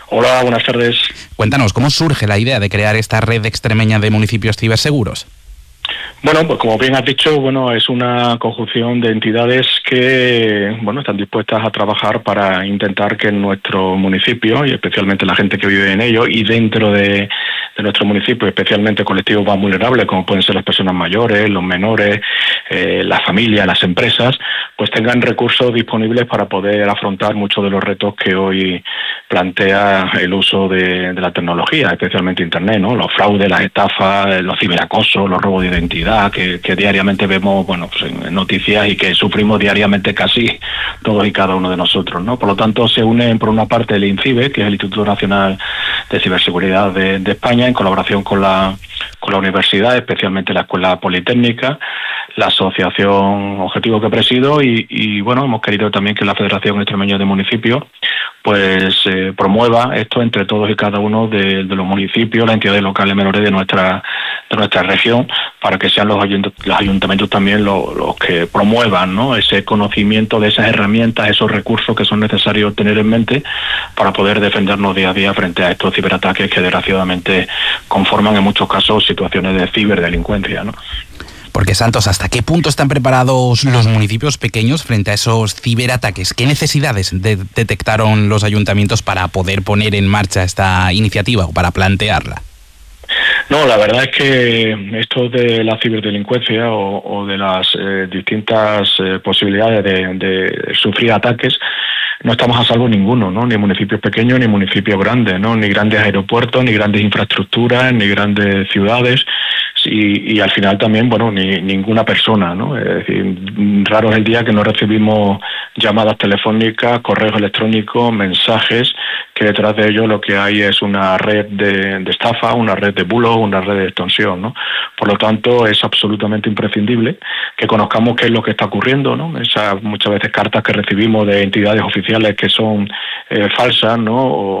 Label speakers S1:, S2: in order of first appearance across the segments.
S1: Hola, buenas tardes.
S2: Cuéntanos, ¿cómo surge la idea de crear esta red extremeña de municipios ciberseguros?
S1: Bueno, pues como bien has dicho, es una conjunción de entidades que, están dispuestas a trabajar para intentar que en nuestro municipio, y especialmente la gente que vive en ello, y dentro de nuestro municipio, especialmente colectivos más vulnerables, como pueden ser las personas mayores, los menores, las familias, las empresas, pues tengan recursos disponibles para poder afrontar muchos de los retos que hoy plantea el uso de la tecnología, especialmente Internet, ¿no? Los fraudes, las estafas, los ciberacosos, los robos de identidad, que diariamente vemos en noticias y que sufrimos diariamente casi todos y cada uno de nosotros, ¿no? Por lo tanto, se unen por una parte el INCIBE, que es el Instituto Nacional de Ciberseguridad de España, en colaboración con la universidad, especialmente la Escuela Politécnica, la asociación Objetivo que presido y hemos querido también que la Federación Extremeña de Municipios promueva esto entre todos y cada uno de los municipios, las entidades locales menores de nuestra región, para que sean los ayuntamientos también los que promuevan, ¿no?, ese conocimiento de esas herramientas, esos recursos que son necesarios tener en mente para poder defendernos día a día frente a estos ciberataques que desgraciadamente conforman en muchos casos situaciones de ciberdelincuencia, ¿no?
S2: Porque, Santos, ¿hasta qué punto están preparados los municipios pequeños frente a esos ciberataques? ¿Qué necesidades detectaron los ayuntamientos para poder poner en marcha esta iniciativa o para plantearla?
S1: No, la verdad es que esto de la ciberdelincuencia o de las distintas posibilidades de sufrir ataques, no estamos a salvo ninguno, ¿no? Ni municipios pequeños ni municipios grandes, ¿no? Ni grandes aeropuertos, ni grandes infraestructuras, ni grandes ciudades. Y al final también, ni ninguna persona, ¿no? Es decir, raro es el día que no recibimos llamadas telefónicas, correos electrónicos, mensajes, que detrás de ello lo que hay es una red de estafa, una red de bulos, una red de extorsión, ¿no? Por lo tanto, es absolutamente imprescindible que conozcamos qué es lo que está ocurriendo, ¿no? Esas muchas veces cartas que recibimos de entidades oficiales que son falsas, ¿no?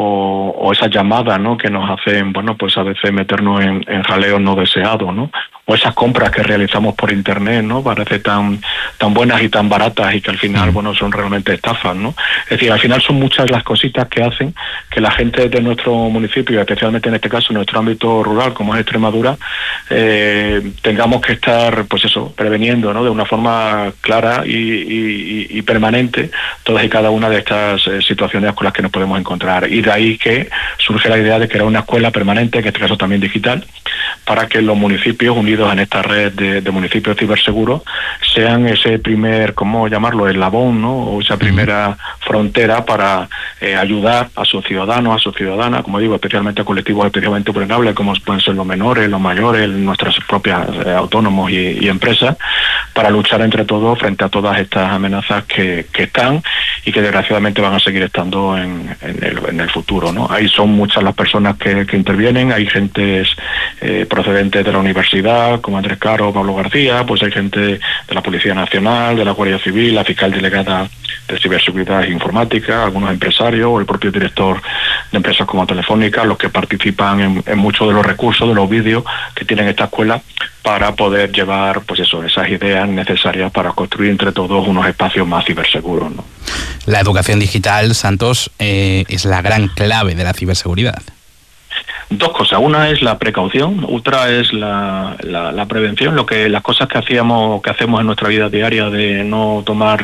S1: O esas llamadas, ¿no?, que nos hacen, a veces meternos en jaleos no deseados, ¿no? O esas compras que realizamos por Internet, ¿no? Parece tan buenas y tan baratas y que al final, son realmente estafas, ¿no? Es decir, al final son muchas las cositas que hacen que la gente de nuestro municipio, especialmente en este caso en nuestro ámbito rural, como es Extremadura, tengamos que estar, preveniendo, ¿no?, de una forma clara y permanente todas y cada una de estas situaciones con las que nos podemos encontrar. Y de ahí que surge la idea de crear una escuela permanente, en este caso también digital, para que los municipios unidos en esta red de municipios ciberseguros sean ese primer, ¿cómo llamarlo?, eslabón, ¿no?, o esa primera frontera para ayudar a sus ciudadanos, a sus ciudadanas, como digo, especialmente a colectivos especialmente vulnerables, como pueden ser los menores, los mayores, nuestras propias autónomos y empresas, para luchar entre todos frente a todas estas amenazas que están y que desgraciadamente van a seguir estando en el futuro, ¿no? Ahí son muchas las personas que intervienen, hay gentes procedentes de la universidad, como Andrés Caro, Pablo García, pues hay gente de la Policía Nacional, de la Guardia Civil, la fiscal delegada de Ciberseguridad e Informática, algunos empresarios o el propio director de empresas como Telefónica, los que participan en muchos de los recursos, de los vídeos que tienen esta escuela para poder llevar, esas ideas necesarias para construir entre todos unos espacios más ciberseguros, ¿no?
S2: La educación digital, Santos, es la gran clave de la ciberseguridad.
S1: Dos cosas, una es la precaución, otra es la prevención, las cosas que hacemos en nuestra vida diaria de no tomar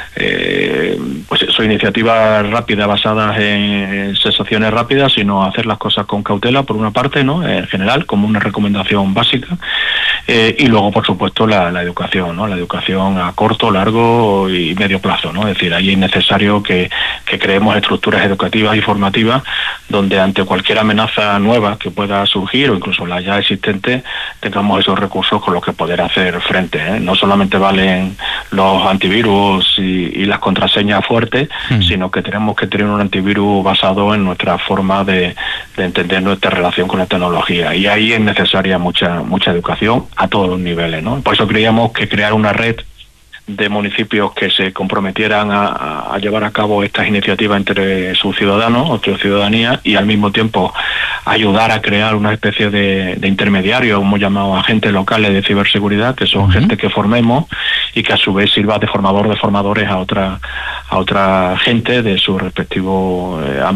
S1: iniciativas rápidas basadas en sensaciones rápidas, sino hacer las cosas con cautela, por una parte, ¿no?, en general, como una recomendación básica, y luego, por supuesto, la educación, ¿no?, la educación a corto, largo y medio plazo, ¿no? Es decir, ahí es necesario que creemos estructuras educativas y formativas donde ante cualquier amenaza nueva que pueda surgir o incluso la ya existente, tengamos esos recursos con los que poder hacer frente, ¿eh? No solamente valen los antivirus y las contraseñas fuertes, sino que tenemos que tener un antivirus basado en nuestra forma de entender nuestra relación con la tecnología. Y ahí es necesaria mucha educación a todos los niveles, ¿no? Por eso creíamos que crear una red de municipios que se comprometieran a llevar a cabo estas iniciativas entre sus ciudadanos, entre ciudadanía, y al mismo tiempo ayudar a crear una especie de intermediarios, hemos llamado agentes locales de ciberseguridad, que son gente que formemos y que a su vez sirva de formadores a otra gente de su respectivo